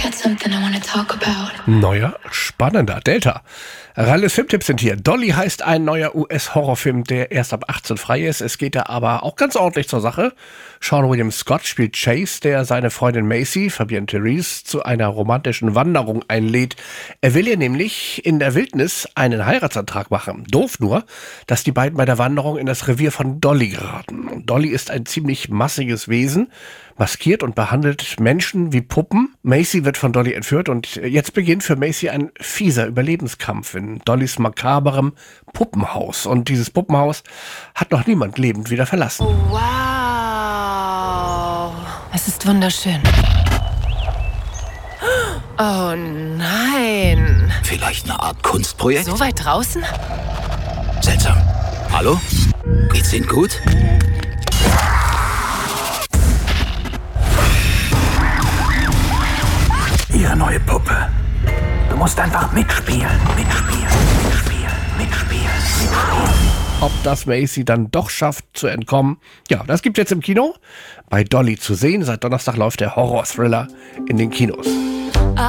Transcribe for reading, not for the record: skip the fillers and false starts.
Neuer, spannender Delta. Ralles Filmtipps sind hier. Dolly heißt ein neuer US-Horrorfilm, der erst ab 18 frei ist. Es geht da aber auch ganz ordentlich zur Sache. Sean William Scott spielt Chase, der seine Freundin Macy, Fabienne Therese, zu einer romantischen Wanderung einlädt. Er will ihr nämlich in der Wildnis einen Heiratsantrag machen. Doof nur, dass die beiden bei der Wanderung in das Revier von Dolly geraten. Dolly ist ein ziemlich massiges Wesen, maskiert und behandelt Menschen wie Puppen. Macy wird von Dolly entführt und jetzt beginnt für Macy ein fieser Überlebenskampf in Dollys makaberem Puppenhaus. Und dieses Puppenhaus hat noch niemand lebend wieder verlassen. Oh, wow. Es ist wunderschön. Oh nein. Vielleicht eine Art Kunstprojekt? So weit draußen? Seltsam. Hallo? Geht's Ihnen gut? Ihre neue Puppe. Du musst einfach mitspielen. Ob das Macy dann doch schafft zu entkommen, ja, das gibt's jetzt im Kino. Bei Dolly zu sehen. Seit Donnerstag läuft der Horror-Thriller in den Kinos.